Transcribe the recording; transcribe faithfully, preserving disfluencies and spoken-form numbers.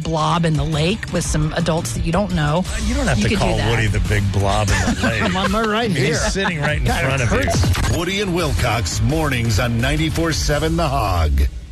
blob in the lake with some adults that you don't know. You don't have you to call Woody the big blob in the lake. I'm right here. He's sitting right in front of you. Woody and Wilcox, mornings on ninety-four seven The Hog.